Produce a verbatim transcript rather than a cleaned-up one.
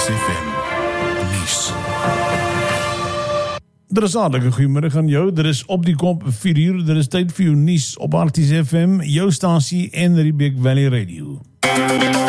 F M nuus. Er is aardige goeiemiddag aan jou. Er is op die kop vier uur. Er is tyd vir jou nuus op Arties F M, jou stasie en Riebeek Valley Radio.